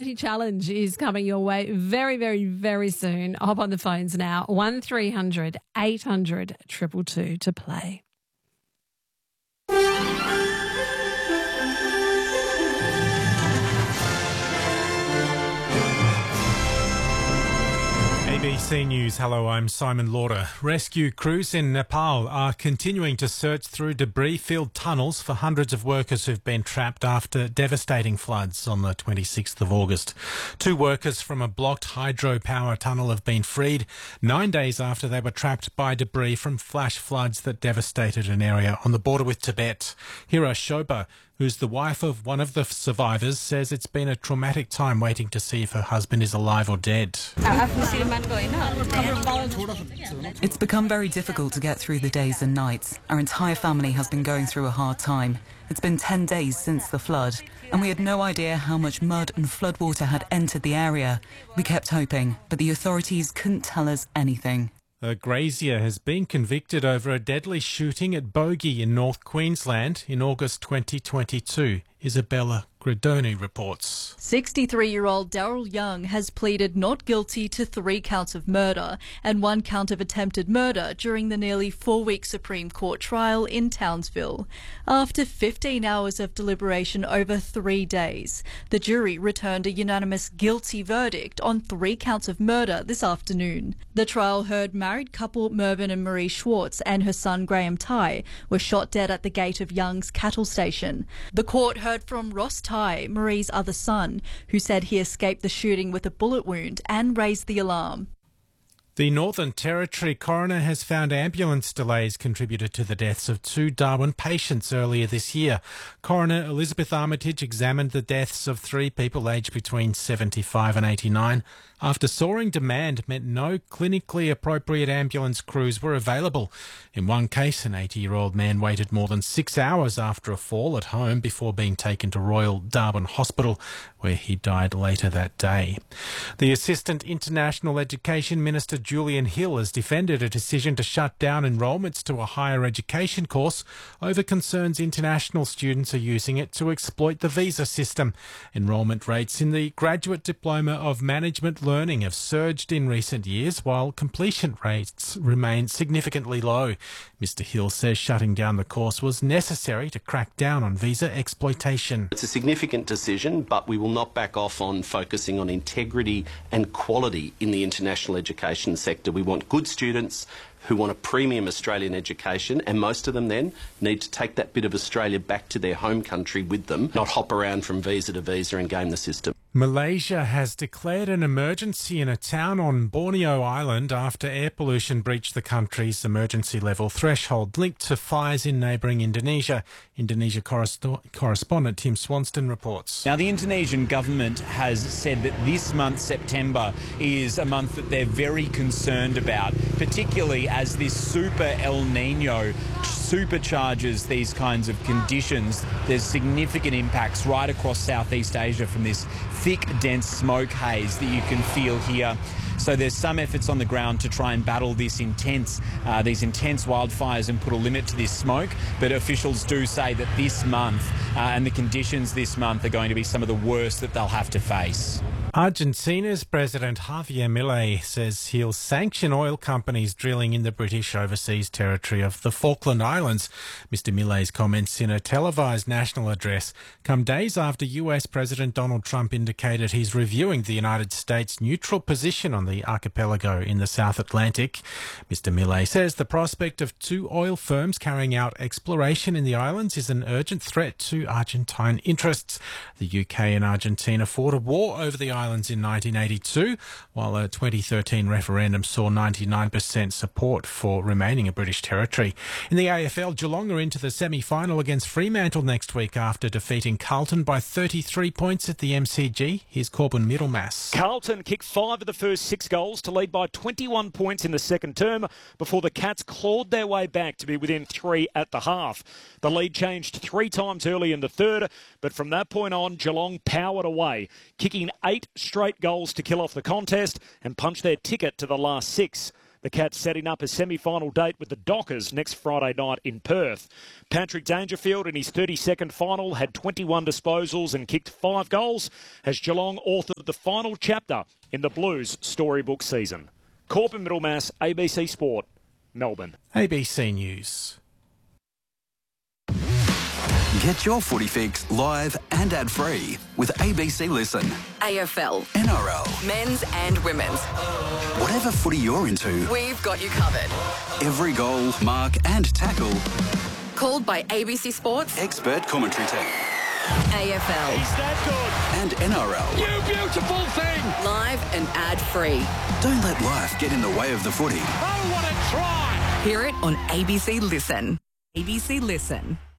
Selfie challenge is coming your way very, very, very soon. Hop on the phones now. 1300 800 222 to play. ABC News. Hello, I'm Simon Lauder. Rescue crews in Nepal are continuing to search through debris-filled tunnels for hundreds of workers who've been trapped after devastating floods on the 26th of August. 2 workers from a blocked hydropower tunnel have been freed 9 days after they were trapped by debris from flash floods that devastated an area on the border with Tibet. Hira Shoba, who's the wife of one of the survivors, says it's been a traumatic time waiting to see if her husband is alive or dead. It's become very difficult to get through the days and nights. Our entire family has been going through a hard time. It's been 10 days since the flood, and we had no idea how much mud and floodwater had entered the area. We kept hoping, but the authorities couldn't tell us anything. A grazier has been convicted over a deadly shooting at Bogey in North Queensland in August 2022. Isabella Gradoni reports. 63-year-old Daryl Young has pleaded not guilty to 3 counts of murder and 1 count of attempted murder during the nearly 4-week Supreme Court trial in Townsville. After 15 hours of deliberation over 3 days, the jury returned a unanimous guilty verdict on 3 counts of murder this afternoon. The trial heard married couple Mervyn and Marie Schwartz and her son Graham Ty were shot dead at the gate of Young's cattle station. The court heard from Ross Ty, Marie's other son, who said he escaped the shooting with a bullet wound and raised the alarm. The Northern Territory coroner has found ambulance delays contributed to the deaths of 2 Darwin patients earlier this year. Coroner Elizabeth Armitage examined the deaths of 3 people aged between 75 and 89 after soaring demand meant no clinically appropriate ambulance crews were available. In one case, an 80-year-old man waited more than 6 hours after a fall at home before being taken to Royal Darwin Hospital, where he died later that day. The Assistant International Education Minister Julian Hill has defended a decision to shut down enrolments to a higher education course over concerns international students are using it to exploit the visa system. Enrolment rates in the Graduate Diploma of Management Learning have surged in recent years, while completion rates remain significantly low. Mr. Hill says shutting down the course was necessary to crack down on visa exploitation. It's a significant decision, but we will not back off on focusing on integrity and quality in the international education sector. We want good students who want a premium Australian education, and most of them then need to take that bit of Australia back to their home country with them, not hop around from visa to visa and game the system. Malaysia has declared an emergency in a town on Borneo Island after air pollution breached the country's emergency level threshold linked to fires in neighbouring Indonesia. Indonesia correspondent Tim Swanston reports. Now, the Indonesian government has said that this month, September, is a month that they're very concerned about, particularly as this super El Nino supercharges these kinds of conditions. There's significant impacts right across Southeast Asia from this thick, dense smoke haze that you can feel here. So there's some efforts on the ground to try and battle these intense wildfires and put a limit to this smoke. But officials do say that this month and the conditions this month are going to be some of the worst that they'll have to face. Argentina's President Javier Milei says he'll sanction oil companies drilling in the British overseas territory of the Falkland Islands. Mr. Milei's comments in a televised national address come days after US President Donald Trump indicated he's reviewing the United States' neutral position on the archipelago in the South Atlantic. Mr. Milei says the prospect of 2 oil firms carrying out exploration in the islands is an urgent threat to Argentine interests. The UK and Argentina fought a war over the islands in 1982, while a 2013 referendum saw 99% support for remaining a British territory. In the AFL, Geelong are into the semi-final against Fremantle next week after defeating Carlton by 33 points at the MCG. Here's Corbin Middlemass. Carlton kicked 5 of the first 6 goals to lead by 21 points in the second term before the Cats clawed their way back to be within 3 at the half. The lead changed 3 times early in the third, but from that point on, Geelong powered away, kicking 8 straight goals to kill off the contest and punch their ticket to the last 6. The Cats setting up a semi-final date with the Dockers next Friday night in Perth. Patrick Dangerfield in his 32nd final had 21 disposals and kicked 5 goals as Geelong authored the final chapter in the Blues storybook season. Corbin Middlemass, ABC Sport, Melbourne. ABC News. Get your footy fix live and ad-free with ABC Listen. AFL, NRL, men's and women's. whatever footy you're into, We've got you covered. every goal, mark and tackle, Called by ABC Sports, expert commentary team. AFL, Is that good? And NRL. You beautiful thing! live and ad-free. Don't let life get in the way of the footy. Oh, what a try! Hear it on ABC Listen. ABC Listen.